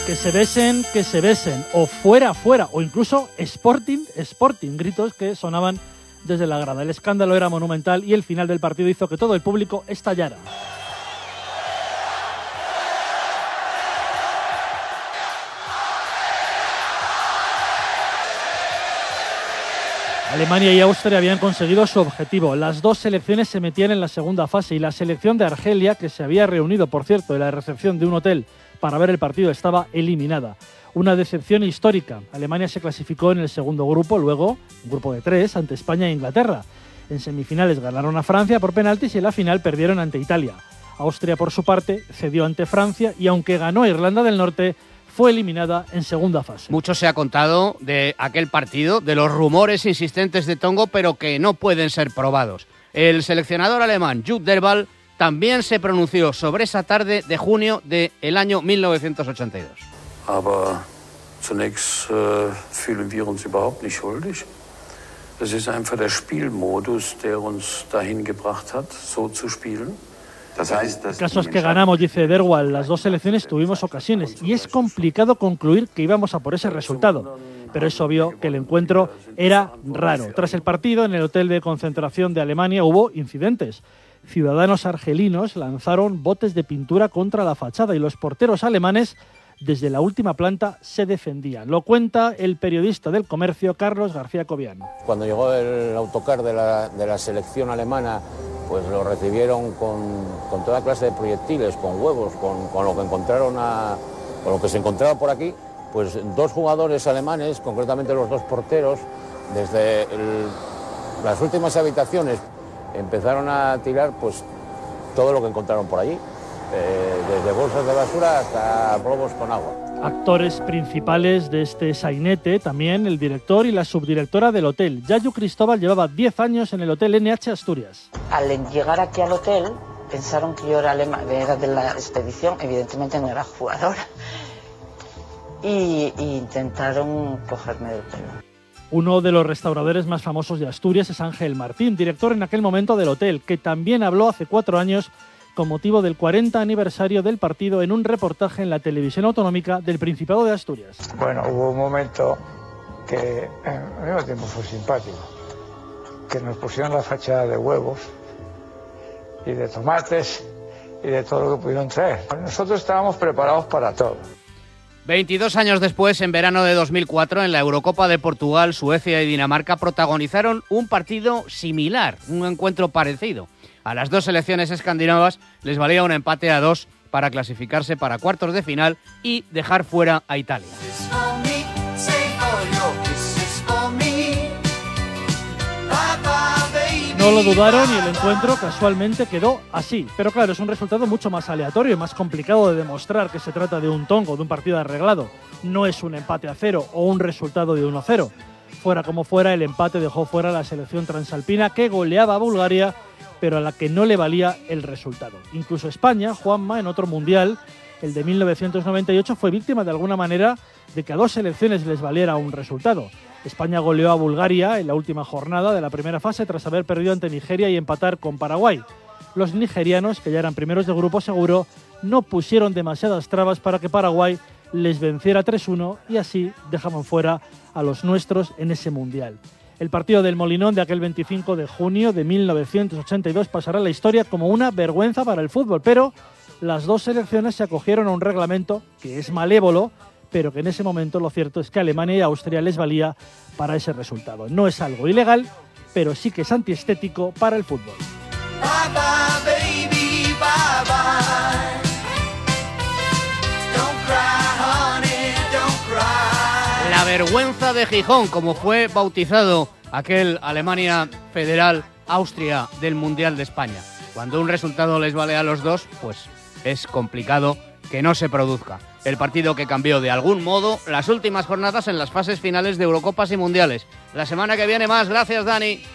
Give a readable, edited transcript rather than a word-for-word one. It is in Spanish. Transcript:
Que se besen, o fuera, o incluso Sporting, gritos que sonaban desde la grada. El escándalo era monumental y el final del partido hizo que todo el público estallara. Alemania y Austria habían conseguido su objetivo. Las dos selecciones se metían en la segunda fase y la selección de Argelia, que se había reunido, por cierto, en la recepción de un hotel para ver el partido, estaba eliminada. Una decepción histórica. Alemania se clasificó en el segundo grupo, luego un grupo de 3 ante España e Inglaterra. En semifinales ganaron a Francia por penaltis y en la final perdieron ante Italia. Austria, por su parte, cedió ante Francia y aunque ganó Irlanda del Norte, fue eliminada en segunda fase. Mucho se ha contado de aquel partido, de los rumores insistentes de Tongo, pero que no pueden ser probados. El seleccionador alemán Jupp Derwall también se pronunció sobre esa tarde de junio del año 1982. Aber zunächst fühlen wir uns überhaupt nicht schuldig. Es ist einfach der Spielmodus, der uns dahin gebracht hat, so zu spielen. El caso es que ganamos, dice Derwall. Las dos selecciones tuvimos ocasiones y es complicado concluir que íbamos a por ese resultado. Pero es obvio que el encuentro era raro. Tras el partido, en el hotel de concentración de Alemania hubo incidentes. Ciudadanos argelinos lanzaron botes de pintura contra la fachada y los porteros alemanes desde la última planta se defendían. Lo cuenta el periodista del Comercio, Carlos García Cobian. Cuando llegó el autocar de la selección alemana, pues lo recibieron con toda clase de proyectiles, con huevos, con lo que encontraron con lo que se encontraba por aquí. Pues dos jugadores alemanes, concretamente los dos porteros, desde las últimas habitaciones empezaron a tirar pues todo lo que encontraron por allí, desde bolsas de basura hasta globos con agua. Actores principales de este sainete, también el director y la subdirectora del hotel. Yayu Cristóbal llevaba 10 años en el hotel NH Asturias. Al llegar aquí al hotel pensaron que yo era de la expedición, evidentemente no era jugadora, y intentaron cogerme del pelo. Uno de los restauradores más famosos de Asturias es Ángel Martín, director en aquel momento del hotel, que también habló hace 4 años con motivo del 40 aniversario del partido en un reportaje en la televisión autonómica del Principado de Asturias. Bueno, hubo un momento que al mismo tiempo fue simpático, que nos pusieron la fachada de huevos y de tomates y de todo lo que pudieron traer. Nosotros estábamos preparados para todo. 22 años después, en verano de 2004, en la Eurocopa de Portugal, Suecia y Dinamarca protagonizaron un partido similar, un encuentro parecido. A las dos selecciones escandinavas les valía un empate a 2 para clasificarse para cuartos de final y dejar fuera a Italia. No lo dudaron y el encuentro casualmente quedó así. Pero claro, es un resultado mucho más aleatorio y más complicado de demostrar que se trata de un tongo, de un partido arreglado. No es un empate a 0 o un resultado de 1-0. Fuera como fuera, el empate dejó fuera a la selección transalpina que goleaba a Bulgaria, pero a la que no le valía el resultado. Incluso España, Juanma, en otro mundial, el de 1998, fue víctima de alguna manera de que a dos selecciones les valiera un resultado. España goleó a Bulgaria en la última jornada de la primera fase tras haber perdido ante Nigeria y empatar con Paraguay. Los nigerianos, que ya eran primeros de grupo seguro, no pusieron demasiadas trabas para que Paraguay les venciera 3-1 y así dejaban fuera a los nuestros en ese mundial. El partido del Molinón de aquel 25 de junio de 1982 pasará a la historia como una vergüenza para el fútbol, pero las dos selecciones se acogieron a un reglamento que es malévolo, pero que en ese momento lo cierto es que Alemania y Austria les valía para ese resultado. No es algo ilegal, pero sí que es antiestético para el fútbol. Bye bye, baby, bye bye. Don't cry, honey, don't cry. La vergüenza de Gijón, como fue bautizado aquel Alemania Federal Austria del Mundial de España. Cuando un resultado les vale a los dos, pues es complicado que no se produzca. El partido que cambió de algún modo las últimas jornadas en las fases finales de Eurocopas y Mundiales. La semana que viene más. Gracias, Dani.